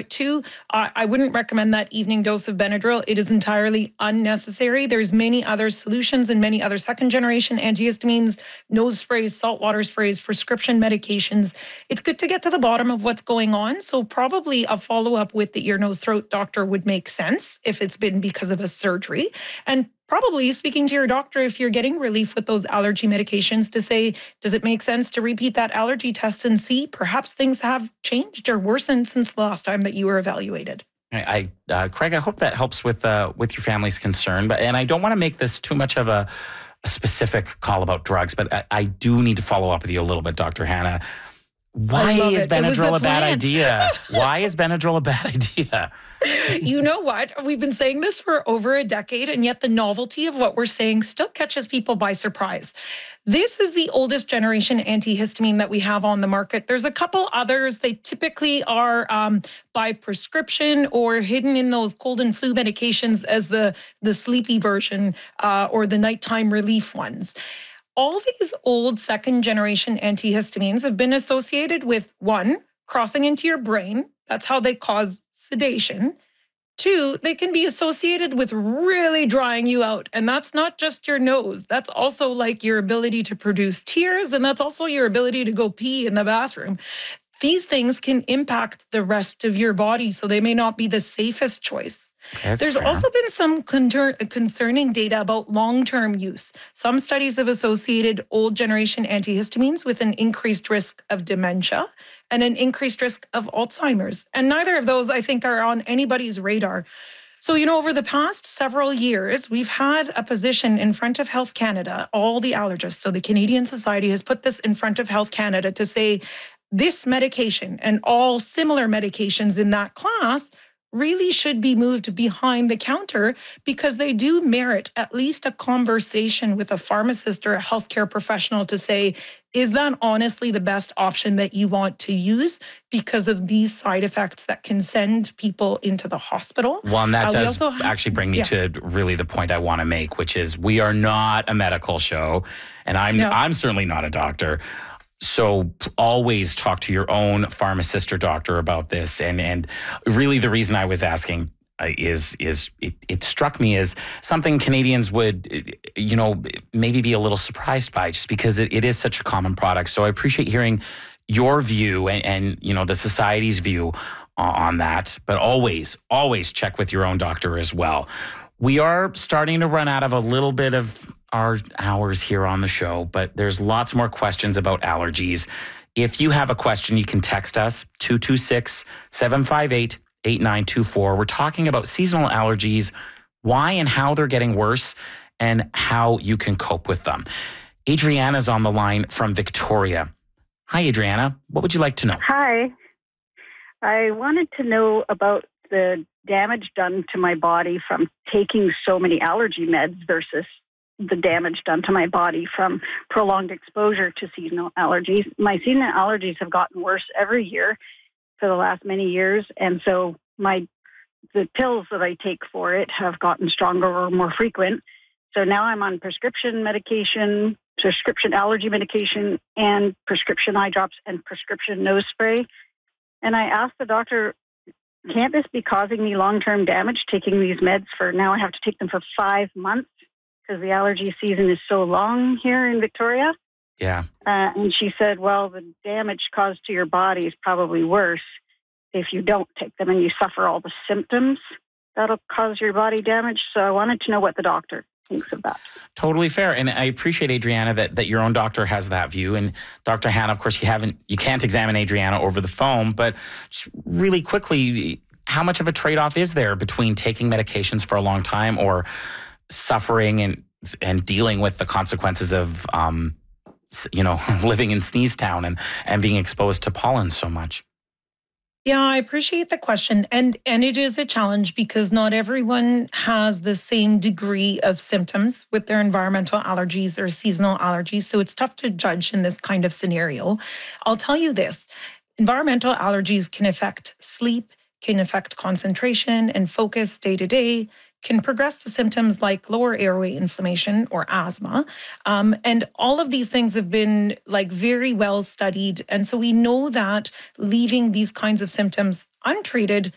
But two, I wouldn't recommend that evening dose of Benadryl. It is entirely unnecessary. There's many other solutions and many other second-generation antihistamines, nose sprays, saltwater sprays, prescription medications. It's good to get to the bottom of what's going on. So probably a follow-up with the ear, nose, throat doctor would make sense if it's been because of a surgery. And probably speaking to your doctor if you're getting relief with those allergy medications to say, does it make sense to repeat that allergy test and see perhaps things have changed or worsened since the last time that you were evaluated? Craig, I hope that helps with your family's concern. And I don't want to make this too much of a specific call about drugs, but I do need to follow up with you a little bit, Dr. Hannah. Why is Benadryl a bad idea? Why is Benadryl a bad idea? You know what? We've been saying this for over a decade, and yet the novelty of what we're saying still catches people by surprise. This is the oldest generation antihistamine that we have on the market. There's a couple others. They typically are by prescription or hidden in those cold and flu medications as the sleepy version or the nighttime relief ones. All these old second generation antihistamines have been associated with, one, crossing into your brain. That's how they cause sedation. Two, they can be associated with really drying you out. And that's not just your nose. That's also like your ability to produce tears. And that's also your ability to go pee in the bathroom. These things can impact the rest of your body. So they may not be the safest choice. There's also been some concerning data about long-term use. Some studies have associated old generation antihistamines with an increased risk of dementia and an increased risk of Alzheimer's. And neither of those, I think, are on anybody's radar. So, over the past several years, we've had a position in front of Health Canada, all the allergists. So the Canadian Society has put this in front of Health Canada to say this medication and all similar medications in that class really should be moved behind the counter because they do merit at least a conversation with a pharmacist or a healthcare professional to say, is that honestly the best option that you want to use because of these side effects that can send people into the hospital? Well, and that does actually bring me to really the point I want to make, which is we are not a medical show, and I'm certainly not a doctor. So always talk to your own pharmacist or doctor about this. And really the reason I was asking is it struck me as something Canadians would, maybe be a little surprised by just because it is such a common product. So I appreciate hearing your view and the society's view on that. But always check with your own doctor as well. We are starting to run out of a little bit of our hours here on the show, but there's lots more questions about allergies. If you have a question, you can text us 226-758-8924. We're talking about seasonal allergies, why and how they're getting worse, and how you can cope with them. Adriana's on the line from Victoria. Hi, Adriana. What would you like to know? Hi. I wanted to know about the damage done to my body from taking so many allergy meds versus the damage done to my body from prolonged exposure to seasonal allergies. My seasonal allergies have gotten worse every year for the last many years. And so the pills that I take for it have gotten stronger or more frequent. So now I'm on prescription medication, prescription allergy medication, and prescription eye drops and prescription nose spray. And I asked the doctor, can't this be causing me long-term damage taking these meds for now? I have to take them for 5 months because the allergy season is so long here in Victoria. Yeah. And she said, well, the damage caused to your body is probably worse if you don't take them and you suffer all the symptoms that'll cause your body damage. So I wanted to know what the doctor thinks of that. Totally fair. And I appreciate, Adriana, that your own doctor has that view. And Dr. Hannah, of course, you can't examine Adriana over the phone, but just really quickly, how much of a trade-off is there between taking medications for a long time or suffering and dealing with the consequences of, living in Sneeze Town and being exposed to pollen so much? Yeah, I appreciate the question. And it is a challenge because not everyone has the same degree of symptoms with their environmental allergies or seasonal allergies. So it's tough to judge in this kind of scenario. I'll tell you this, environmental allergies can affect sleep, can affect concentration and focus day to day, can progress to symptoms like lower airway inflammation or asthma. And all of these things have been very well studied. And so we know that leaving these kinds of symptoms untreated